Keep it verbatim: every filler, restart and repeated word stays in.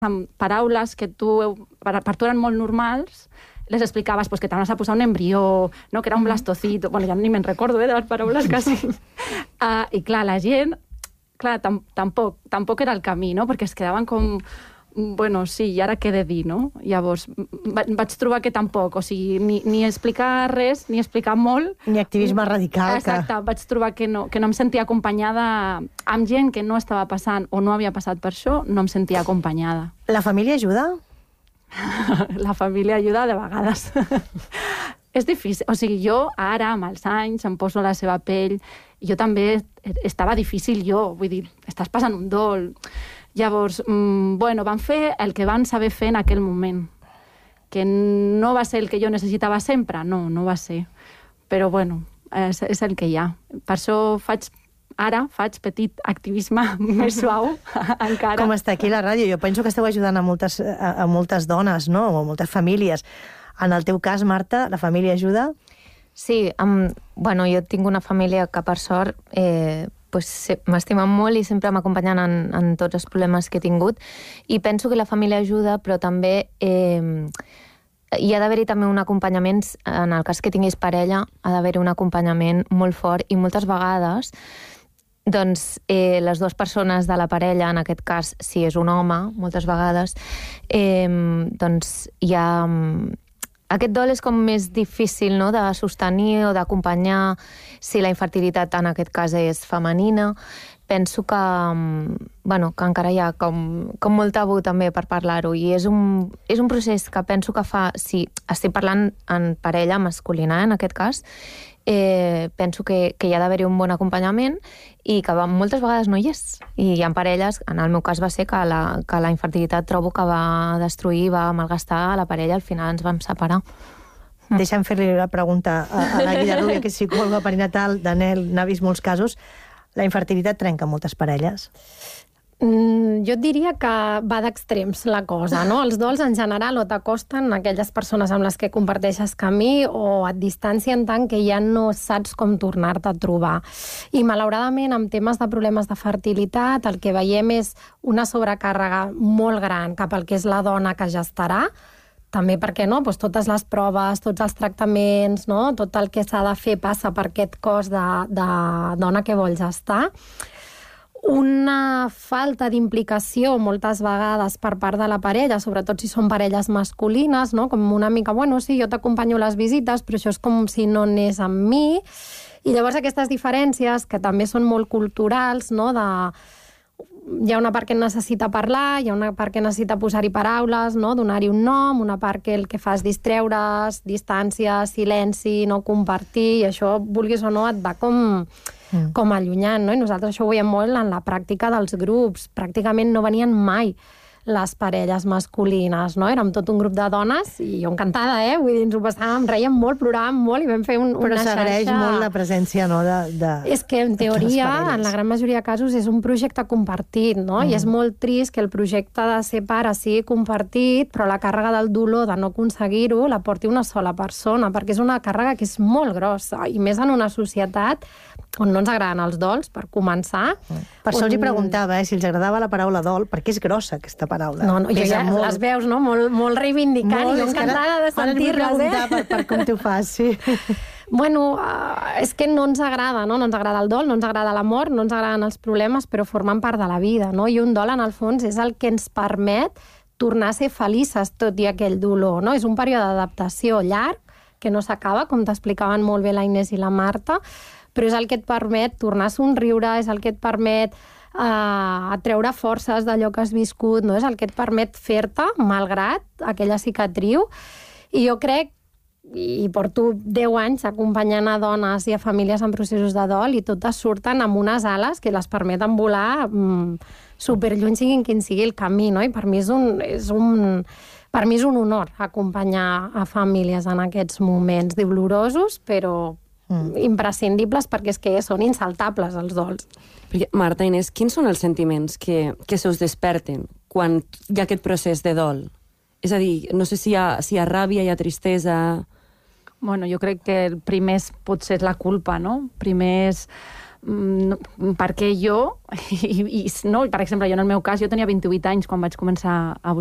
amb paraules que tu, per, per tu eren molt normals, les explicaves pues, que t'anaves a posar un embrió, no? Que era un blastocito, bueno, ja ni me'n recordo eh, de les paraules quasi. Uh, I clar, la gent, clar, tam tampoc, tampoc era el camí, no? Perquè es quedaven com, bueno, sí, i ara què he de dir, no? Llavors, va vaig trobar que tampoc, o sigui, ni, ni explicar res, ni explicar molt. Ni activisme radical. Exacte, que... vaig trobar que no, que no em sentia acompanyada amb gent que no estava passant o no havia passat per això, no em sentia acompanyada. La família ajuda? La família ajuda de vegades. És difícil. O sigui, jo ara, amb els anys, em poso la seva pell. Jo també estava difícil, jo. Vull dir, estàs passant un dol. Llavors, mmm, bueno, van fer el que van saber fer en aquell moment. Que no va ser el que jo necessitava sempre, no, no va ser. Però, bueno, és, és el que hi ha. Per això faig... Ara faig petit activisme més suau, encara. Com està aquí la ràdio. Jo penso que esteu ajudant a moltes, a, a moltes dones, no? O a moltes famílies. En el teu cas, Marta, la família ajuda? Sí, um, bueno, jo tinc una família que, per sort, eh, pues, m'estimen molt i sempre m'acompanyen en, en tots els problemes que he tingut. I penso que la família ajuda, però també... Eh, hi ha d'haver-hi també un acompanyament, en el cas que tinguis parella, ha d'haver-hi un acompanyament molt fort i moltes vegades doncs eh, les dues persones de la parella, en aquest cas, si és un home, moltes vegades, eh, doncs hi ha... Aquest dol és com més difícil, no?, de sostenir o d'acompanyar si la infertilitat, en aquest cas, és femenina. Penso que, bueno, que encara hi ha com, com molt tabú també per parlar-ho i és un, és un procés que penso que fa... Si estic parlant en parella masculina, en aquest cas, eh, penso que, que hi ha d'haver-hi un bon acompanyament i que va, moltes vegades no hi és. I hi ha parelles, en el meu cas va ser que la, que la infertilitat trobo que va destruir, va malgastar la parella, al final ens vam separar. Deixa'm fer-li la pregunta a, a la Guilla Rubia, que és psicòloga perinatal, d'Anel, n'ha vist molts casos. La infertilitat trenca moltes parelles? Mm, jo et diria que va d'extrems la cosa, no? Els dols en general o t'acosten a aquelles persones amb les que comparteixes camí o et distancien tant que ja no saps com tornar-te a trobar. I malauradament amb temes de problemes de fertilitat el que veiem és una sobrecàrrega molt gran cap al que és la dona que gestarà, també perquè no, doncs totes les proves, tots els tractaments, no? Tot el que s'ha de fer passa per aquest cos de, de dona que vol gestar. Una falta d'implicació moltes vegades per part de la parella, sobretot si són parelles masculines, no? Com una mica, bueno, sí, jo t'acompanyo a les visites, però això és com si no anés amb mi. I llavors aquestes diferències, que també són molt culturals, no? De... Hi ha una part que necessita parlar, hi ha una part que necessita posar-hi paraules, no? Donar-hi un nom, una part que el que fa és distreure's, distància, silenci, no compartir, i això, vulguis o no, et va com... com allunyant, no? I nosaltres això ho veiem molt en la pràctica dels grups. Pràcticament no venien mai les parelles masculines, no? Érem tot un grup de dones i jo encantada, eh? Vull dir, ens ho passàvem, rèiem molt, ploràvem molt i vam fer un, Però una xarxa... Però s'agraeix molt la presència, no?, de, de... És que, en teoria, en la gran majoria de casos, és un projecte compartit, no? Mm. I és molt trist que el projecte de ser pare sigui compartit, però la càrrega del dolor de no aconseguir-ho la porti una sola persona, perquè és una càrrega que és molt grossa, i més en una societat on no ens agraden els dols, per començar. Mm. Per això on... els hi preguntava, eh, si els agradava la paraula dol, perquè és grossa aquesta paraula. No, no, jo ja molt... les veus, no?, molt, molt reivindicant, molt, i jo encantada de sentir-les, eh? Per, per com t'ho fas, sí. Bueno, uh, és que no ens agrada, no? No ens agrada el dol, no ens agrada l'amor, no ens agraden els problemes, però formen part de la vida, no? I un dol, en el fons, és el que ens permet tornar a ser felices, tot i aquell dolor, no? És un període d'adaptació llarg, que no s'acaba, com t'explicaven molt bé la Inés i la Marta, però és el que et permet tornar a somriure, és el que et permet uh, a treure forces d'allò que has viscut, no? És el que et permet fer-te, malgrat aquella cicatriu. I jo crec, i porto deu anys acompanyant a dones i a famílies en processos de dol, i totes surten amb unes ales que les permeten volar mm, superlluny, siguin quin sigui el camí, no? I per mi és un... És un Per mi és un honor acompanyar a famílies en aquests moments dolorosos, però mm. imprescindibles, perquè és que són insaltables els dols. Marta, Inés, quins són els sentiments que, que se us desperten quan hi ha aquest procés de dol? És a dir, no sé si hi ha, si hi ha ràbia, hi ha tristesa... Bueno, jo crec que el primer és, potser és la culpa, no? Primer és... mm, per què jo, i, i no, per exemple, jo en el meu cas, jo tenia vint-i-vuit anys quan vaig començar a